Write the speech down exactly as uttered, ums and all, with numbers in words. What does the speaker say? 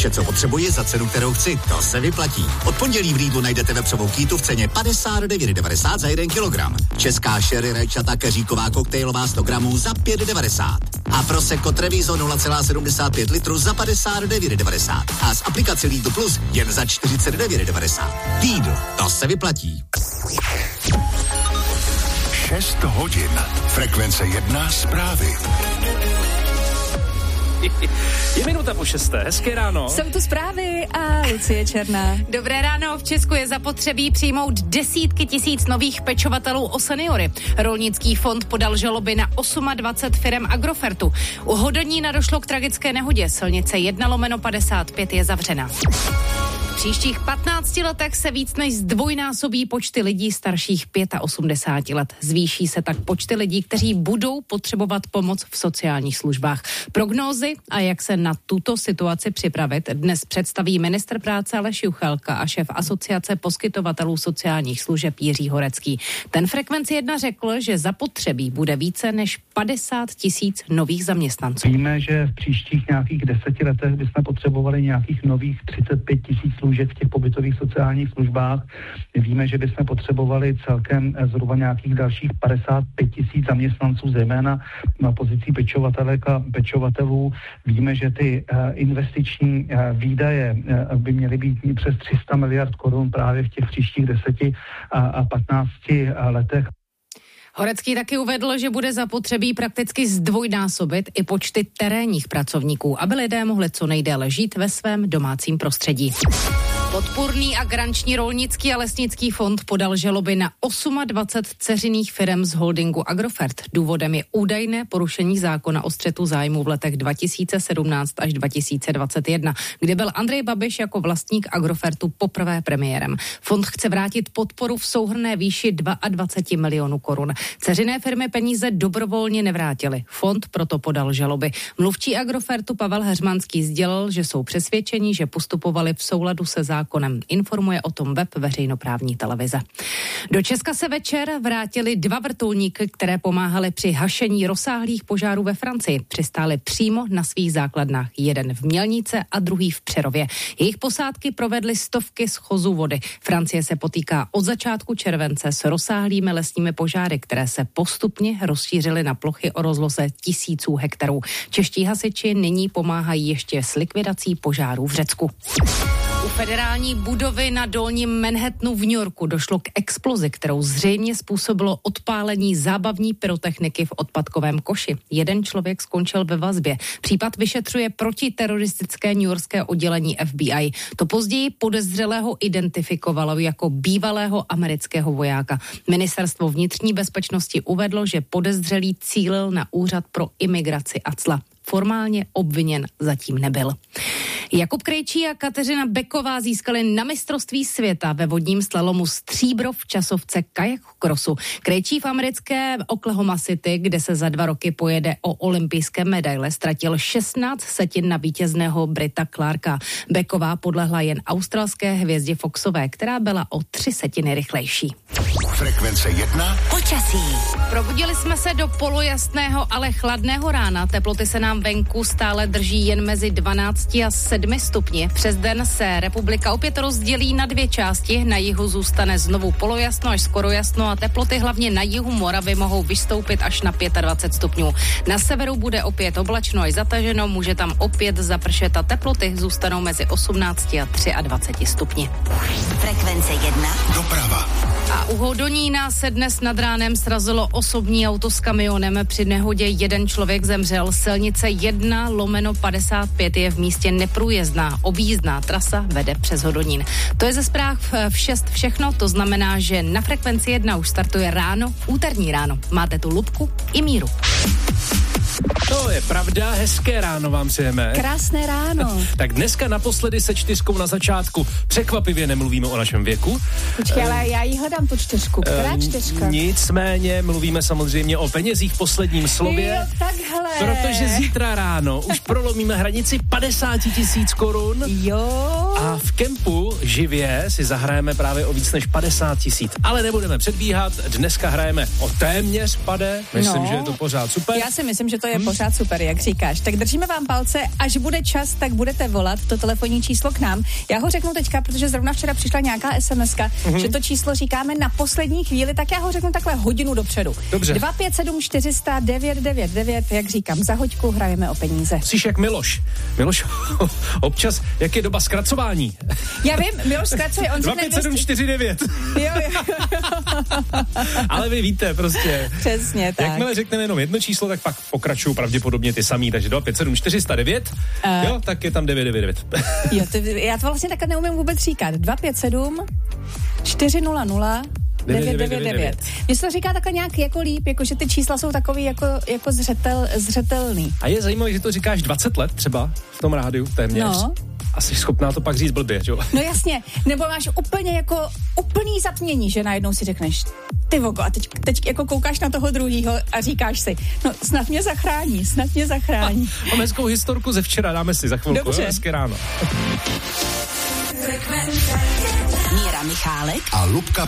Vše, co potřebuji za cenu, kterou chci, to se vyplatí. Od pondělí v Lidlu najdete vepřovou kýtu v ceně padesát devět devadesát za jeden kilogram. Česká sherry rajčata keříková koktejlová sto gramů za pět devadesát. A Prosecco Treviso nula celá sedmdesát pět litru za padesát devět devadesát. A z aplikace Lidl Plus jen za čtyřicet devět devadesát. Lidl, to se vyplatí. šest hodin. Frekvence jedna zprávy. Je minuta po šesté, hezké ráno. Jsou tu zprávy a Lucie Černá. Dobré ráno, v Česku je zapotřebí přijmout desítky tisíc nových pečovatelů o seniory. Rolnický fond podal žaloby na dvacet osm firem Agrofertu. U Hodonína došlo k tragické nehodě, silnice jedna lomeno padesát pět je zavřena. V příštích patnácti letech se víc než zdvojnásobí počty lidí starších osmdesáti pěti let. Zvýší se tak počty lidí, kteří budou potřebovat pomoc v sociálních službách. Prognózy a jak se na tuto situaci připravit dnes představí ministr práce Aleš Juchelka a šéf asociace poskytovatelů sociálních služeb Jiří Horecký. Ten Frekvenci jedna řekl, že zapotřebí bude více než padesát tisíc nových zaměstnanců. Víme, že v příštích nějakých deseti letech bychom potřebovali nějakých nových třicet pět tisíc služeb v těch pobytových sociálních službách. Víme, že bychom potřebovali celkem zhruba nějakých dalších padesát pět tisíc zaměstnanců, zejména na pozici pečovatelek a pečovatelů. Víme, že ty investiční výdaje by měly být přes tři sta miliard korun právě v těch příštích deseti a patnácti letech. Horecký taky uvedl, že bude zapotřebí prakticky zdvojnásobit i počty terénních pracovníků, aby lidé mohli co nejdéle žít ve svém domácím prostředí. Podpůrný a garanční rolnický a lesnický fond podal žaloby na dvacet osm dceřiných firem z holdingu Agrofert. Důvodem je údajné porušení zákona o střetu zájmů v letech dva tisíce sedmnáct až dva tisíce dvacet jedna, kdy byl Andrej Babiš jako vlastník Agrofertu poprvé premiérem. Fond chce vrátit podporu v souhrnné výši dvacet dva milionů korun. Dceřiné firmy peníze dobrovolně nevrátily. Fond proto podal žaloby. Mluvčí Agrofertu Pavel Heřmanský sdělil, že jsou přesvědčeni, že postupovali v souladu se zákonem. Informuje o tom web veřejnoprávní televize. Do Česka se večer vrátili dva vrtulníky, které pomáhaly při hašení rozsáhlých požárů ve Francii. Přistáli přímo na svých základnách. Jeden v Mělnice a druhý v Přerově. Jejich posádky provedly stovky schozů vody. Francie se potýká od začátku července s rozsáhlými lesními požáry, které se postupně rozšířily na plochy o rozloze tisíců hektarů. Čeští hasiči nyní pomáhají ještě s likvidací požárů v Řecku. U federální budovy na dolním Manhattanu v New Yorku došlo k explozi, kterou zřejmě způsobilo odpálení zábavní pyrotechniky v odpadkovém koši. Jeden člověk skončil ve vazbě. Případ vyšetřuje protiteroristické newyorské oddělení F B I. To později podezřelého identifikovalo jako bývalého amerického vojáka. Ministerstvo vnitřní bezpečnosti uvedlo, že podezřelý cílil na úřad pro imigraci a cla. Formálně obviněn zatím nebyl. Jakub Krejčí a Kateřina Beková získali na mistrovství světa ve vodním slalomu stříbro v časovce kajak crossu. Krejčí v americké Oklahoma City, kde se za dva roky pojede o olympijské medaile, ztratil šestnáct setin na vítězného Brita Clarka. Beková podlehla jen australské hvězdě Foxové, která byla o tři setiny rychlejší. Frekvence jedna. Počasí. Probudili jsme se do polojasného, ale chladného rána. Teploty se nám venku stále drží jen mezi dvanácti a sedmi stupni. Přes den se republika opět rozdělí na dvě části. Na jihu zůstane znovu polojasno až skoro jasno a teploty hlavně na jihu Moravy mohou vystoupit až na dvacet pět stupňů. Na severu bude opět oblačno až zataženo, může tam opět zapršet a teploty zůstanou mezi osmnácti a dvaceti třemi stupni. Frekvence jedna. Doprava. A u Hodonína se dnes nad ránem srazilo osobní auto s kamionem. Při nehodě jeden člověk zemřel. Silnice jedna lomeno padesát pět je v místě neprůjezdná. Objízdná trasa vede přes Hodonín. To je ze zpráv v šest všechno, to znamená, že na Frekvenci jedna už startuje ráno, úterní ráno. Máte tu Lubku i Míru. To je pravda, hezké ráno vám přejeme. Krásné ráno. Tak dneska naposledy se čtyřkou na začátku. Překvapivě nemluvíme o našem věku. Počkej, ale já jí hledám tu čtyřku. Která čtyřka? Nicméně mluvíme samozřejmě o penězích v posledním slově. Jo, takhle. Protože zítra ráno už prolomíme hranici padesát tisíc korun. Jo. A v kempu živě si zahrajeme právě o víc než padesát tisíc. Ale nebudeme předbíhat, dneska hrajeme o téměř pade. Myslím, no. že je to pořád super. Já si myslím, že to to je hmm. pořád super, jak říkáš. Tak držíme vám palce, až bude čas, tak budete volat to telefonní číslo k nám. Já ho řeknu teďka, protože zrovna včera přišla nějaká SMSka, hmm. že to číslo říkáme na poslední chvíli, tak já ho řeknu takhle hodinu dopředu. Dobře. dva pět sedm čtyři sta devět devět devět, jak říkám, za hoďku hrajeme o peníze. Jsi jak Miloš. Miloš, občas, jak je doba zkracování? Já vím, Miloš zkracuje, on dva pět sedm čtyři devět. Jo, jo. Ale vy víte prostě. Přesně tak. Jakmile řekneme jenom jedno číslo, tak pak pokračují pravděpodobně ty samý, takže dva pět sedm čtyři sta devět, uh, jo, tak je tam devět devět devět. Jo, to, já to vlastně takhle neumím vůbec říkat. dva pět sedm čtyři nula nula devět devět devět. Mně se to říká takhle nějak jako líp, jako že ty čísla jsou takový jako, jako zřetel, zřetelný. A je zajímavé, že to říkáš dvacet let třeba v tom rádiu téměř. No. A jsi schopná to pak říct blbě, jo? No jasně, nebo máš úplně jako úplný zatmění, že najednou si řekneš, ty vogo, a teď, teď jako koukáš na toho druhýho a říkáš si, no snad mě zachrání, snad mě zachrání. A, mám hezkou historku ze včera, dáme si za chvilku, jo, hezky ráno. Míra Michálek a Lubka